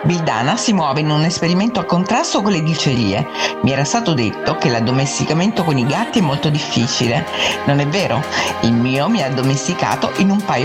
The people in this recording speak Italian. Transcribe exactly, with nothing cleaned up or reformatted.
Vildana si muove in un esperimento a contrasto con le dicerie. Mi era stato detto che l'addomesticamento con i gatti è molto difficile. Non è vero? Il mio mi ha addomesticato in un paio